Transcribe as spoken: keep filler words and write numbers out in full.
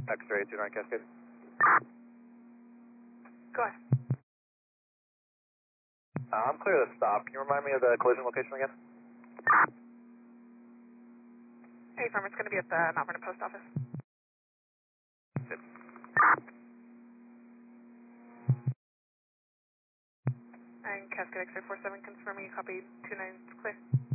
X-ray two nine Cascade. Go ahead. Uh, I'm clear to stop. Can you remind me of the collision location again? Hey, firm, it's going to be at the Mount Vernon Post Office. Yep. And Cascade X-ray four seven confirming you copy two nine is clear.